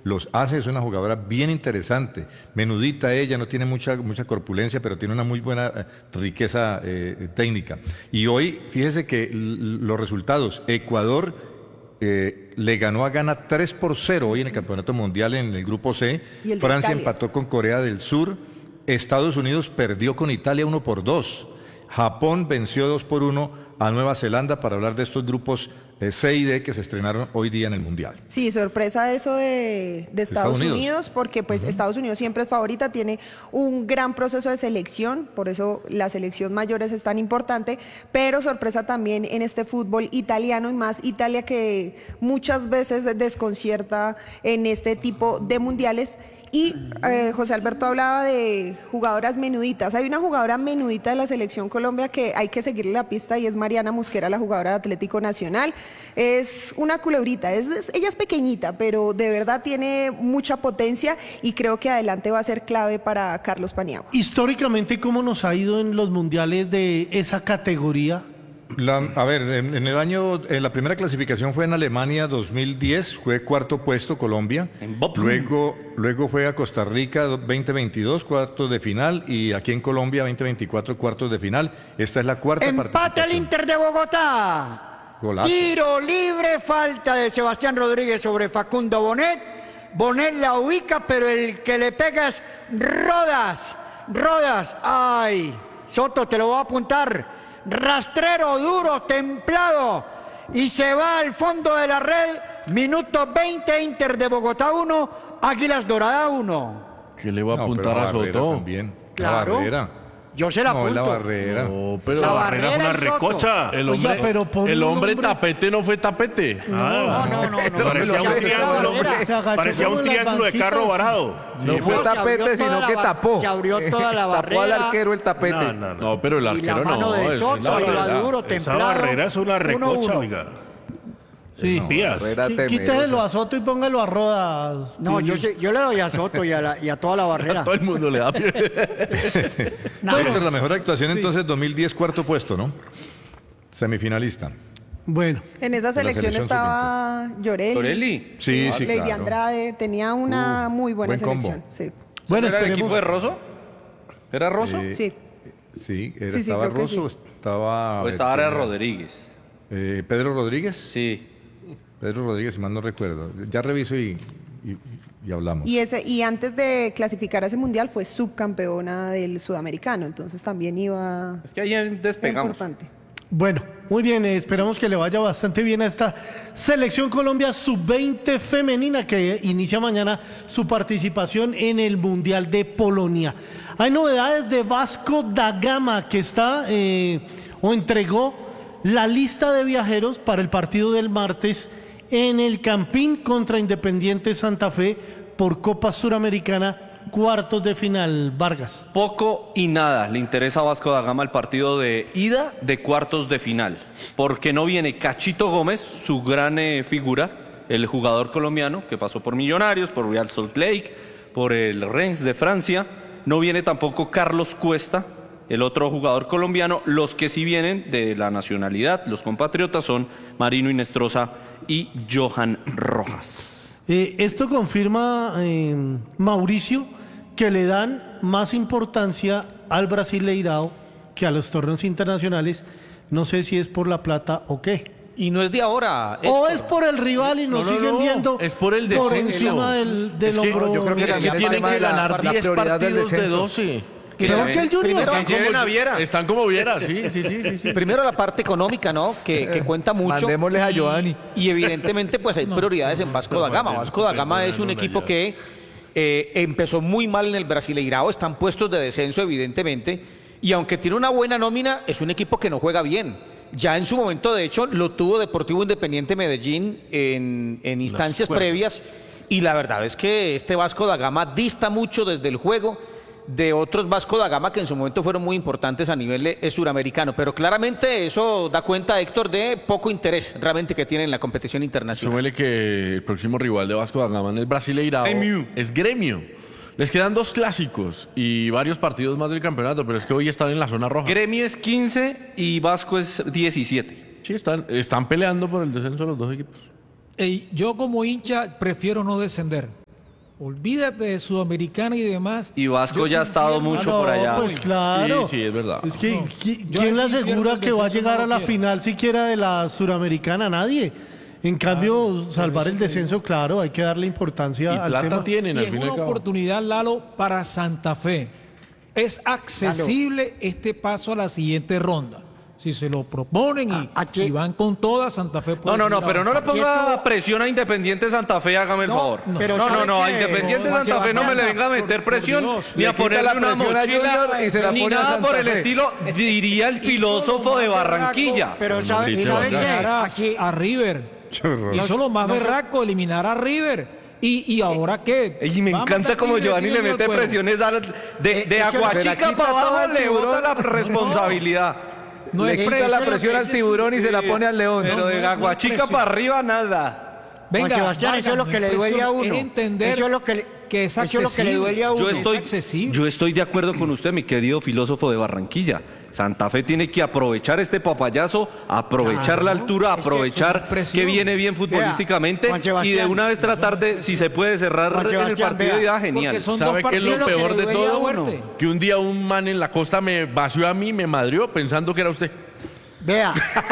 los hace, es una jugadora bien interesante, menudita ella, no tiene mucha corpulencia, pero tiene una muy buena riqueza técnica. Y hoy, fíjese que los resultados, Ecuador le ganó a Ghana 3-0 hoy en el Campeonato Mundial en el Grupo C, Francia empató con Corea del Sur, Estados Unidos perdió con Italia 1-2, Japón venció 2-1 a Nueva Zelanda, para hablar de estos grupos C y D que se estrenaron hoy día en el Mundial. Sí, sorpresa eso de Estados Unidos, porque pues Estados Unidos siempre es favorita, tiene un gran proceso de selección, por eso la selección mayores es tan importante, pero sorpresa también en este fútbol italiano, y más Italia, que muchas veces desconcierta en este tipo de mundiales. Y José Alberto hablaba de jugadoras menuditas. Hay una jugadora menudita de la Selección Colombia que hay que seguirle la pista, y es Mariana Mosquera, la jugadora de Atlético Nacional. Es una culebrita, ella es pequeñita, pero de verdad tiene mucha potencia, y creo que adelante va a ser clave para Carlos Paniagua. Históricamente, ¿cómo nos ha ido en los mundiales de esa categoría? En la primera clasificación fue en Alemania 2010, fue cuarto puesto Colombia. Luego fue a Costa Rica 2022, cuartos de final, y aquí en Colombia 2024, cuartos de final. Esta es la cuarta participación. Empate el Inter de Bogotá. Golazo. Tiro libre, falta de Sebastián Rodríguez sobre Facundo Bonet. Bonet la ubica, pero el que le pega es Rodas. Ay, Soto, te lo voy a apuntar. Rastrero, duro, templado, y se va al fondo de la red. Minuto 20, Inter de Bogotá 1, Águilas Dorada 1. ¿Qué le va a apuntar a Soto? También. Claro. La Barrera. Yo se la apunto. La Barrera. No, pero La la Barrera fue una Barrera y Soto. recocha. El hombre tapete no fue tapete. No. Parecía un triángulo, parecía un triángulo de carro varado. No fue tapete, sino que tapó. Se abrió toda la barrera. Tapó al arquero el tapete. No, pero el Y la arquero mano no. de Soto, iba duro, templado. Esa Barrera es una recocha, 1-1. oiga. Sí. Espías. Quíteselo a Soto y póngalo a Rodas. No, yo le doy a Soto y a toda la barrera. Todo el mundo le da pie. Héctor, la mejor actuación entonces 2010, cuarto puesto, ¿no? Semifinalista. Bueno. En esa selección estaba Llorelli. Sí, Lady claro. Andrade, tenía una muy buena buen combo. selección. Sí. Bueno, ¿Era el esperemos. equipo de Rosso? ¿Era Rosso? Sí. Estaba creo que Rosso, sí. estaba... ¿O estaba Ara Rodríguez? Pedro Rodríguez. Sí. Pedro Rodríguez, si mal no recuerdo. Ya reviso y hablamos. Y antes de clasificar a ese mundial fue subcampeona del sudamericano, entonces también iba... Es que ahí despegamos. Importante. Bueno, muy bien, esperamos que le vaya bastante bien a esta Selección Colombia Sub-20 femenina, que inicia mañana su participación en el Mundial de Polonia. Hay novedades de Vasco da Gama, que está o entregó la lista de viajeros para el partido del martes en el Campín contra Independiente Santa Fe por Copa Suramericana, cuartos de final. Vargas. Poco y nada le interesa a Vasco da Gama el partido de ida de cuartos de final, porque no viene Cachito Gómez, su gran figura, el jugador colombiano que pasó por Millonarios, por Real Salt Lake, por el Rennes de Francia. No viene tampoco Carlos Cuesta, el otro jugador colombiano. Los que sí vienen de la nacionalidad, los compatriotas, son Marino Inestrosa y Johan Rojas. Esto confirma, Mauricio, que le dan más importancia al Brasileirao que a los torneos internacionales. No sé si es por la plata o qué. Y no es de ahora. O es por el rival y nos siguen viendo es por el descenso. encima del Es que hombro. yo creo que Es que también tienen tema que de la ganar 10 prioridad del partidos de descenso. 12. Creo que el Junior. Están como Viera, sí. Primero la parte económica, ¿no? Que cuenta mucho. Mandémosles a Giovanni. Y evidentemente pues hay prioridades en Vasco da Gama. Vasco da Gama es un equipo que empezó muy mal en el Brasileirao, están puestos de descenso evidentemente, y aunque tiene una buena nómina, es un equipo que no juega bien. Ya en su momento, de hecho, lo tuvo Deportivo Independiente Medellín en instancias previas, y la verdad es que este Vasco da Gama dista mucho desde el juego de otros Vasco da Gama que en su momento fueron muy importantes a nivel suramericano, pero claramente eso da cuenta, Héctor, de poco interés realmente que tiene en la competición internacional. Súmele que el próximo rival de Vasco da Gama en el Brasileirao es Gremio. Les quedan 2 clásicos y varios partidos más del campeonato, pero es que hoy están en la zona roja. Gremio es 15 y Vasco es 17. Sí, están peleando por el descenso los 2 equipos. Yo como hincha prefiero no descender. Olvídate de Sudamericana y demás. Y Vasco Yo ya ha sí estado entiendo- mucho por allá. Pues claro. Sí, sí, es verdad. Es que, No. Yo ¿quién le ahí sí asegura quiero que que va a el descenso llegar no a lo la quiero. final siquiera de la Suramericana? Nadie. En cambio, salvar el descenso, claro, hay que darle importancia Y al plata tema. tienen, Y al es fin y una al cabo. oportunidad, Lalo, para Santa Fe. Es accesible este paso a la siguiente ronda. Si se lo proponen y van con toda, Santa Fe puede No, seguir pero no le avanzando. ponga presión a Independiente Santa Fe, hágame el favor. pero No, ¿sabe a qué? Independiente Juan Santa Fe no me le Sebastián, venga a meter presión, Dios. ni a Le quita ponerle la una presión a mochila, Junior y se la ni pone a nada Santa por el Fe. estilo, diría el filósofo de Barranquilla. Pero ¿saben Dicho qué? Eliminar Aquí, a River. Hizo lo más berraco, eliminar a River. ¿Y ahora qué? Y me Va a encanta mandar como Tigre Giovanni le Junior al mete juego. presiones de eso- se la Aguachica quita para todo abajo, al le tiburón. bota la responsabilidad. No Le es quita presión, la lo presión que al es tiburón y se la decir. pone al león. Pero de no es Aguachica presión. para arriba, nada. Juan Sebastián, eso es lo que le duele a uno. Es entender Eso es lo que que es eso es lo que le duele a uno. Yo estoy de acuerdo con usted, mi querido filósofo de Barranquilla. Santa Fe tiene que aprovechar este papayazo, aprovechar la altura, aprovechar es presión. que viene bien futbolísticamente Juan y de Sebastián. una vez tratar de, si se puede cerrar Juan en el Sebastián, partido vea, de ida, genial. Porque son ¿Sabe dos qué es lo partidos peor que de le duele a todo? uno. Que un día un man en la costa me vació a mí, me madrió pensando que era usted. Vea,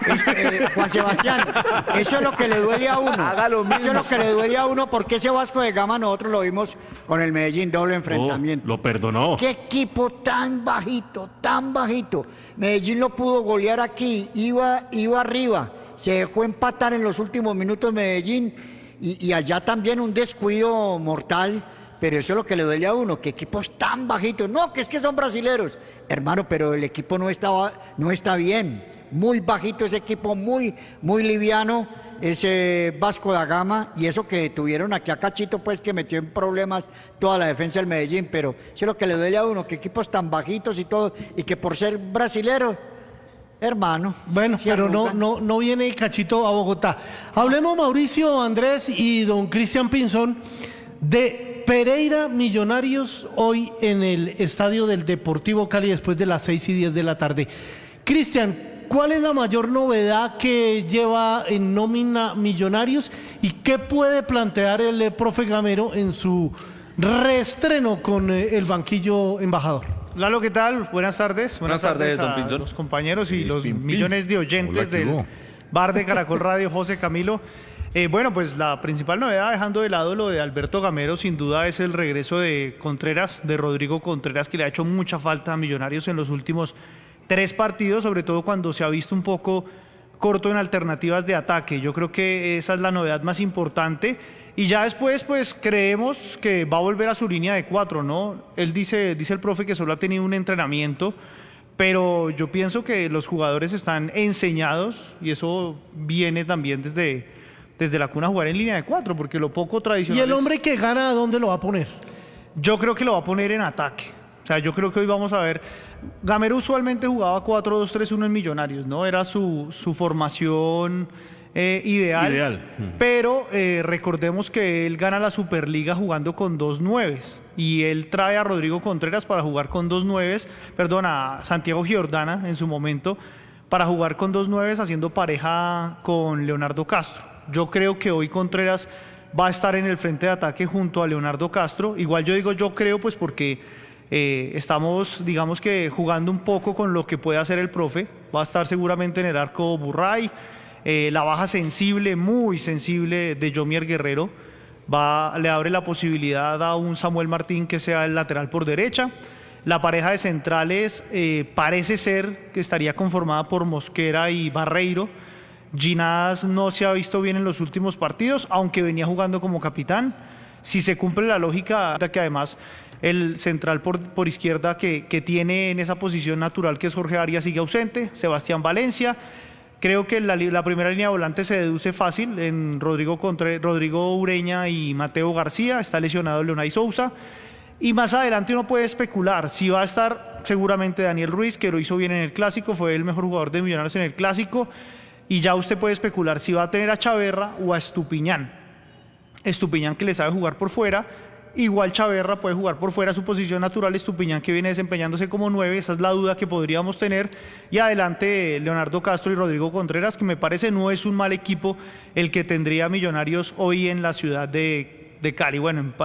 Juan Sebastián, eso es lo que le duele a uno. Haga lo mismo. Eso es lo que le duele a uno, porque ese Vasco de Gama nosotros lo vimos con el Medellín, doble enfrentamiento. Lo perdonó. ¿Qué equipo tan bajito, tan bajito? Medellín lo pudo golear aquí, iba arriba, se dejó empatar en los últimos minutos Medellín y allá también un descuido mortal. Pero eso es lo que le duele a uno, que equipos tan bajitos. No, que es que son brasileros. Hermano, pero el equipo no está bien. Muy bajito ese equipo, muy liviano, ese Vasco da Gama. Y eso que tuvieron aquí a Cachito, pues que metió en problemas toda la defensa del Medellín. Pero eso es lo que le duele a uno, que equipos tan bajitos y todo. Y que por ser brasileros, hermano. Bueno, se pero arrugan. no viene Cachito a Bogotá. Hablemos, Mauricio, Andrés y don Cristian Pinzón, de Pereira Millonarios hoy en el estadio del Deportivo Cali después de las 6:10 de la tarde. Cristian, ¿cuál es la mayor novedad que lleva en nómina Millonarios y qué puede plantear el profe Gamero en su reestreno con el banquillo embajador? Lalo, ¿qué tal? Buenas tardes. Buenas tardes, don a Pinzón. los compañeros y los Pin, pin. millones de Hola, oyentes ¿qué del hubo? bar de Caracol Radio, José Camilo. Bueno, pues la principal novedad, dejando de lado lo de Alberto Gamero, sin duda es el regreso de Contreras, de Rodrigo Contreras, que le ha hecho mucha falta a Millonarios en los últimos 3 partidos, sobre todo cuando se ha visto un poco corto en alternativas de ataque. Yo creo que esa es la novedad más importante. Y ya después, pues creemos que va a volver a su línea de 4, ¿no? Él dice el profe que solo ha tenido un entrenamiento, pero yo pienso que los jugadores están enseñados y eso viene también desde la cuna a jugar en línea de 4, porque lo poco tradicional. ¿Y el hombre que gana, dónde lo va a poner? Yo creo que lo va a poner en ataque. O sea, yo creo que hoy vamos a ver. Gamero usualmente jugaba 4-2-3-1 en Millonarios, ¿no? Era su formación ideal. Pero recordemos que él gana la Superliga jugando con 2 9s. Y él trae a Rodrigo Contreras para jugar con 2 9s. Perdón, a Santiago Giordana en su momento para jugar con 2 9s haciendo pareja con Leonardo Castro. Yo creo que hoy Contreras va a estar en el frente de ataque junto a Leonardo Castro. Igual yo digo yo creo pues porque estamos digamos que jugando un poco con lo que puede hacer el profe. Va a estar seguramente en el arco Burray. La baja sensible, muy sensible de Yomier Guerrero le abre la posibilidad a un Samuel Martín que sea el lateral por derecha. La pareja de centrales parece ser que estaría conformada por Mosquera y Barreiro. Ginás no se ha visto bien en los últimos partidos, aunque venía jugando como capitán. Si se cumple la lógica, que además el central por izquierda que tiene en esa posición natural que es Jorge Arias sigue ausente, Sebastián Valencia. Creo que la primera línea de volante se deduce fácil en Rodrigo Ureña y Mateo García. Está lesionado Leonay Sousa. Y más adelante uno puede especular si va a estar seguramente Daniel Ruiz, que lo hizo bien en el Clásico, fue el mejor jugador de Millonarios en el Clásico. Y ya usted puede especular si va a tener a Chaverra o a Estupiñán. Estupiñán que le sabe jugar por fuera. Igual Chaverra puede jugar por fuera su posición natural, Estupiñán que viene desempeñándose como 9, esa es la duda que podríamos tener. Y adelante Leonardo Castro y Rodrigo Contreras, que me parece no es un mal equipo el que tendría Millonarios hoy en la ciudad de Cali. Bueno,